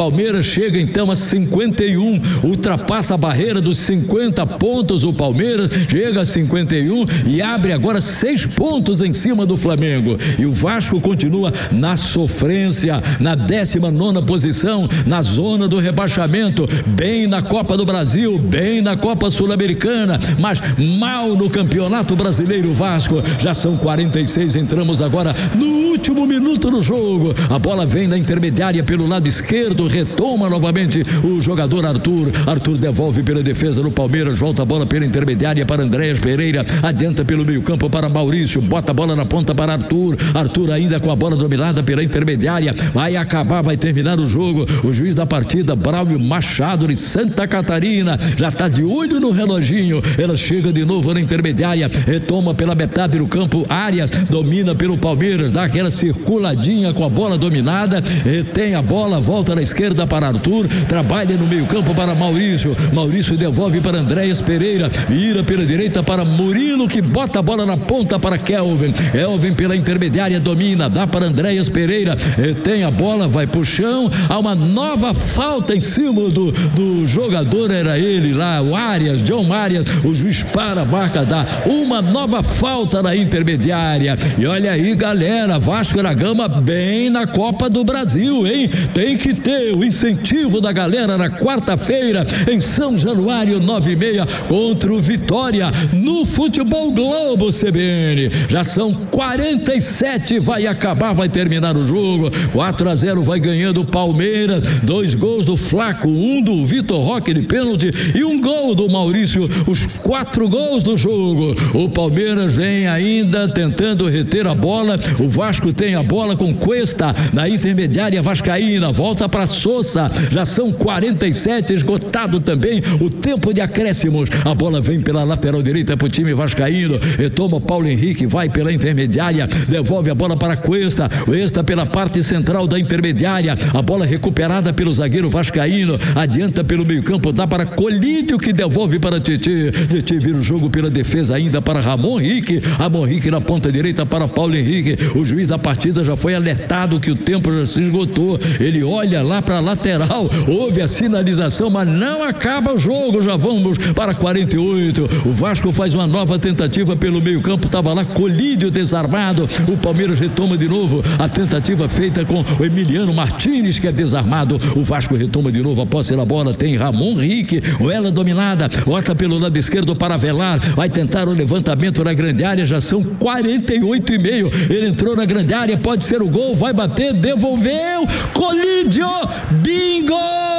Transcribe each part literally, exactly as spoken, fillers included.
Palmeiras chega então a cinquenta e um, ultrapassa a barreira dos cinquenta pontos. O Palmeiras chega a cinquenta e um e abre agora seis pontos em cima do Flamengo. E o Vasco continua na sofrência, na décima nona posição, na zona do rebaixamento, bem na Copa do Brasil, bem na Copa Sul-Americana, mas mal no Campeonato Brasileiro. Vasco, já são quarenta e seis, entramos agora no último minuto do jogo. A bola vem na intermediária pelo lado esquerdo, retoma novamente o jogador Arthur. Arthur devolve pela defesa do Palmeiras, volta a bola pela intermediária para Andréas Pereira, adianta pelo meio campo para Maurício, bota a bola na ponta para Arthur. Arthur ainda com a bola dominada pela intermediária, vai acabar, vai terminar o jogo. O juiz da partida, Braulio Machado de Santa Catarina, já está de olho no reloginho. Ela chega de novo na intermediária, retoma pela metade do campo. Arias domina pelo Palmeiras, dá aquela circuladinha com a bola dominada, retém a bola, volta na esquerda para Arthur, trabalha no meio campo para Maurício. Maurício devolve para Andréas Pereira, vira pela direita para Murilo, que bota a bola na ponta para Kelvin. Kelvin pela intermediária domina, dá para Andréas Pereira, retém a bola, vai pro chão. Há uma nova falta em cima do, do jogador, era ele lá, o Arias, John Arias. O juiz para a marca, dá uma nova falta na intermediária. E olha aí, galera, Vasco da Gama bem na Copa do Brasil, hein? Tem que ter o incentivo da galera na quarta-feira em São Januário, nove e meia, contra o Vitória no Futebol Globo C B N. Já são quarenta e sete, vai acabar, vai terminar o jogo. quatro a zero vai ganhando o Palmeiras, dois gols do Flaco, um do Vitor Roque de pênalti e um gol do Maurício, os quatro gols do jogo. O Palmeiras vem ainda tentando reter a bola. O Vasco tem a bola com Cuesta na intermediária vascaína, volta para Sousa. Já são quarenta e sete, esgotado também o tempo de acréscimos. A bola vem pela lateral direita para o time vascaíno, retoma Paulo Henrique, vai pela intermediária, devolve a bola para Cuesta. Cuesta pela parte central da intermediária, a bola recuperada pelo zagueiro vascaíno, adianta pelo meio campo, dá para Colídio, que devolve para Titi. Titi vira o jogo pela defesa ainda para Ramon Henrique. Ramon Henrique na ponta direita para Paulo Henrique. O juiz da partida já foi alertado que o tempo já se esgotou. Ele olha lá para a lateral, houve a sinalização, mas não acaba o jogo. Já vamos para quarenta e oito. O Vasco faz uma nova tentativa pelo meio campo, estava lá Colídio desarmado. O Palmeiras retoma de novo a tentativa feita com o Emiliano Martins, que é desarmado. O Vasco retoma de novo a posse da bola, tem Ramon Henrique, o ela dominada, bota pelo lado esquerdo para Avelar, vai tentar o levantamento na grande área. Já são quarenta e oito e meio, ele entrou na grande área, pode ser o gol, vai bater, devolveu, Colídio, bingo!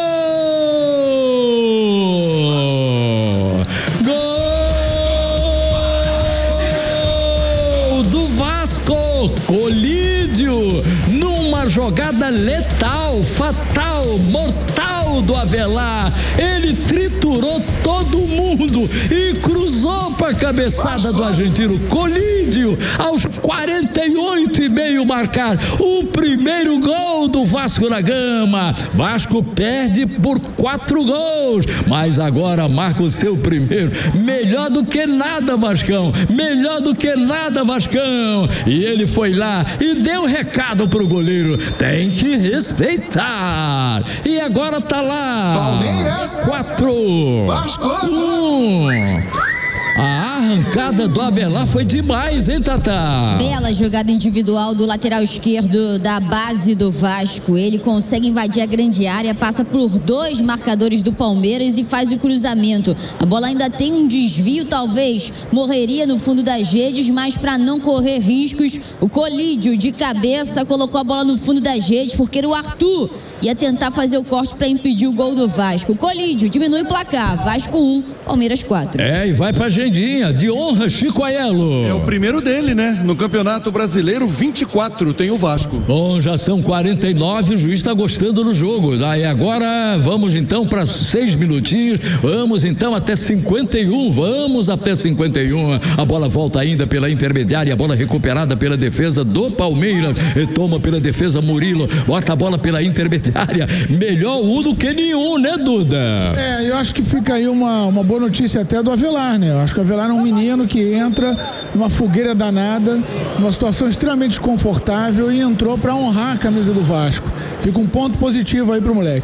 Gol do Vasco, Colídio, numa jogada letal, fatal, mortal do Avelar. Ele triturou todo mundo e cruzou para a cabeçada do argentino. Colídio, aos quarenta e oito e meio, marcar o primeiro gol do Vasco da Gama. Vasco perde por quatro gols, mas agora marca o seu primeiro. Melhor do que nada, Vascão, melhor do que nada, Vascão. E ele foi lá e deu recado pro goleiro: tem que respeitar. E agora tá lá, Palmeiras quatro, Vasco um. A arrancada do Avelar foi demais, hein, Tatá? Bela jogada individual do lateral esquerdo da base do Vasco. Ele consegue invadir a grande área, passa por dois marcadores do Palmeiras e faz o cruzamento. A bola ainda tem um desvio, talvez morreria no fundo das redes, mas para não correr riscos, o Colídio de cabeça colocou a bola no fundo das redes, porque o Arthur ia tentar fazer o corte para impedir o gol do Vasco. O Colídio diminui o placar, Vasco um, Palmeiras quatro. É, e vai pra agendinha, de honra, Chico Aiello. É o primeiro dele, né? No Campeonato Brasileiro, vinte e quatro tem o Vasco. Bom, já são quarenta e nove, o juiz está gostando do jogo. Aí agora vamos então para seis minutinhos, vamos então até cinquenta e um, vamos até cinquenta e um. A bola volta ainda pela intermediária, a bola recuperada pela defesa do Palmeiras, retoma pela defesa Murilo, bota a bola pela intermediária. Melhor um do que nenhum, né, Duda? É, eu acho que fica aí uma, uma boa notícia até do Avelar, né? Eu acho que o Avelar é um menino que entra numa fogueira danada, numa situação extremamente desconfortável e entrou para honrar a camisa do Vasco. Fica um ponto positivo aí pro moleque.